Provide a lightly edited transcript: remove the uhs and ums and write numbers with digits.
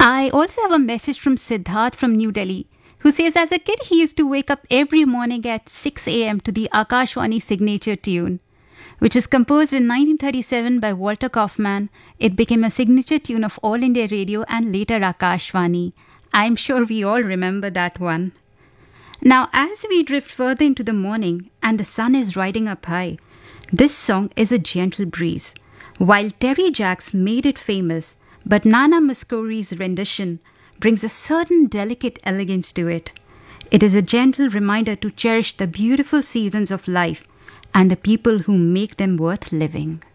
I also have a message from Siddharth from New Delhi, who says as a kid he used to wake up every morning at 6 a.m. to the Akashwani signature tune, which was composed in 1937 by Walter Kaufman. It became a signature tune of All India Radio and later Akashvani. I'm sure we all remember that one. Now, as we drift further into the morning and the sun is riding up high, this song is a gentle breeze. While Terry Jacks made it famous, but Nana Muscori's rendition brings a certain delicate elegance to it. It is a gentle reminder to cherish the beautiful seasons of life and the people who make them worth living.